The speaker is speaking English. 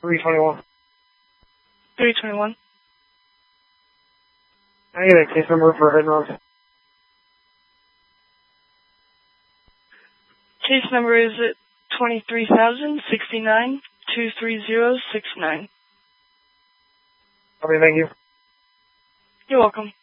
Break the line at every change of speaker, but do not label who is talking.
321.
321.
I get a case number for hit and runs.
Case number is 23,069-23069.
Okay, thank you.
You're welcome.